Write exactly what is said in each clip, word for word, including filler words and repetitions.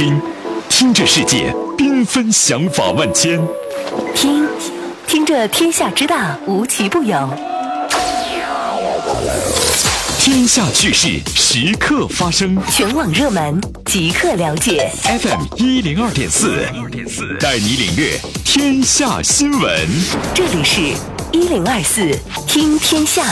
听，听着世界缤纷想法万千； 听，听着天下之大无奇不有； 天下趣事时刻发生， 全网热门即刻了解。 F M 一零二点四，带你领略天下新闻。 这里是一零二四听天下。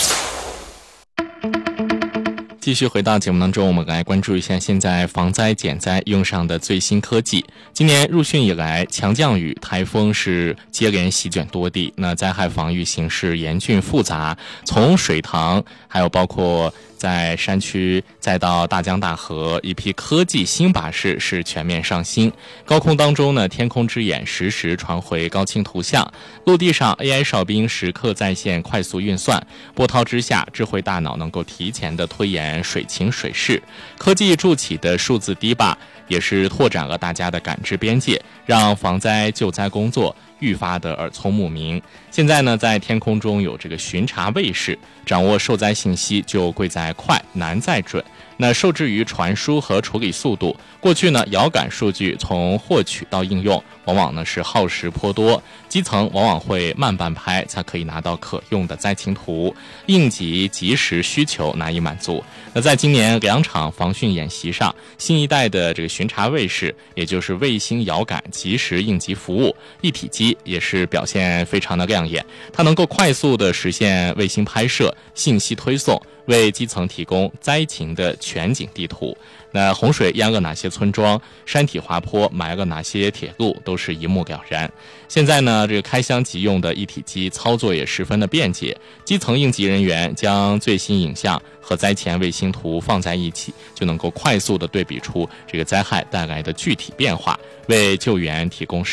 继续回到节目当中，我们来关注一下现在防灾减灾用上的最新科技。今年入汛以来，强降雨、台风是接连席卷多地，那灾害防御形势严峻复杂，从水塘还有包括在山区再到大江大河，一批科技新把式是全面上新。高空当中呢，天空之眼实时传回高清图像，陆地上 A I 哨兵时刻在线快速运算，波涛之下智慧大脑能够提前的推演水情水势。科技筑起的数字堤坝也是拓展了大家的感知边界，让防灾救灾工作愈发的耳聪目明。现在呢，在天空中有这个巡查卫士，掌握受灾信息就贵在快，难在准。那受制于传输和处理速度，过去呢，遥感数据从获取到应用，往往呢是耗时颇多，基层往往会慢半拍才可以拿到可用的灾情图，应急及时需求难以满足。那在今年两场防汛演习上，新一代的这个巡查卫士，也就是卫星遥感即时应急服务一体机，也是表现非常的亮眼。它能够快速的实现卫星拍摄、信息推送，为基层提供灾情的全景地图。那洪水淹了哪些村庄，山体滑坡埋了哪些铁路，都是一目了然。现在呢，这个开箱即用的一体机操作也十分的便捷，基层应急人员将最新影像和灾前卫星图放在一起，就能够快速的对比出这个灾害带来的具体变化，为救援提供